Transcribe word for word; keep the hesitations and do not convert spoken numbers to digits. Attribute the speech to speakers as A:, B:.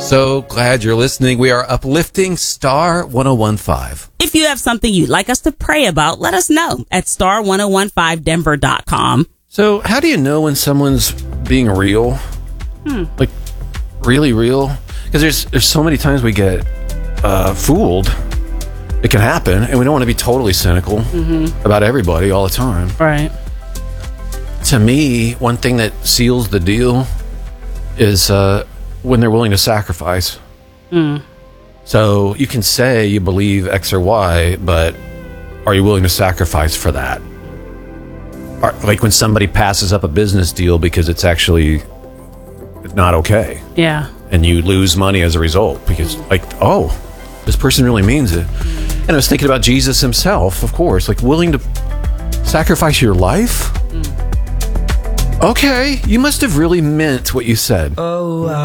A: So glad you're listening. We are uplifting Star ten fifteen.
B: If you have something you'd like us to pray about, let us know at star ten fifteen denver dot com.
A: So how do you know when someone's being real? Hmm. Like, really real? Because there's, there's so many times we get uh, fooled. It can happen, and we don't want to be totally cynical mm-hmm. about everybody all the time.
B: Right.
A: To me, one thing that seals the deal is uh, when they're willing to sacrifice.
B: Mm.
A: So you can say you believe X or Y, but are you willing to sacrifice for that? Are, like when somebody passes up a business deal because it's actually not okay.
B: Yeah.
A: And you lose money as a result because, like, oh, this person really means it. And I was thinking about Jesus himself, of course, like willing to sacrifice your life? Mm. Okay, you must have really meant what you said.
C: Oh,